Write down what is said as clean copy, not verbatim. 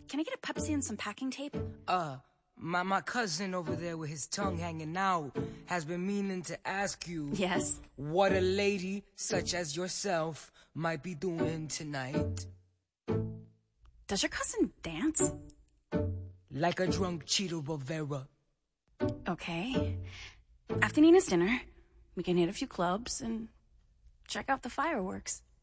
can I get a Pepsi and some packing tape? My cousin over there with his tongue hanging out has been meaning to ask you... Yes? What a lady such as yourself might be doing tonight. Does your cousin dance? Like a drunk Cheeto Rivera. Okay. After Nina's dinner, we can hit a few clubs and check out the fireworks.